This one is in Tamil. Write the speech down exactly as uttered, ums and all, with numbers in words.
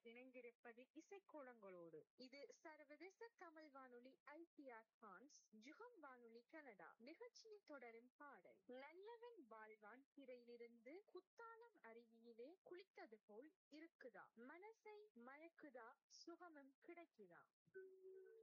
இணைந்திருப்பது இசைக்கோலங்களோடு. இது சர்வதேச தமிழ் வானொலி ஐ டி ஆர் பிரான்ஸ், ஜுகம் வானொலி கனடா. நிகழ்ச்சியில் தொடரும் பாடல் நல்லவன் வாழ்வான் திரையிலிருந்து குத்தாலம் அருவியிலே குளித்தது போல் இருக்குதா, மனசை மயக்குதா, சுகமும் கிடைக்குதா.